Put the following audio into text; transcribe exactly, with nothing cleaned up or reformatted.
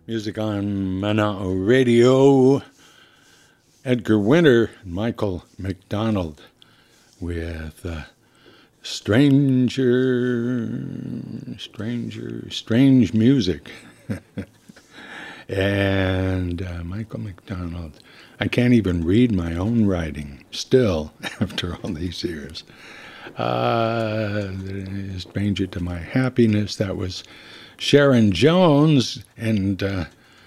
Music on Mana'o Radio. Edgar Winter and Michael McDonald with uh, Stranger, Stranger, Strange Music. and uh, Michael McDonald. I can't even read my own writing still after all these years. Uh, Stranger to My Happiness. That was Sharon Jones and uh,